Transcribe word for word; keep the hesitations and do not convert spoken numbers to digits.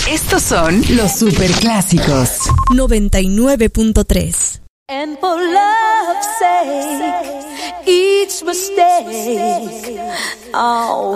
Estos son los superclásicos. noventa y nueve punto tres. And for love's sake, each mistake, oh.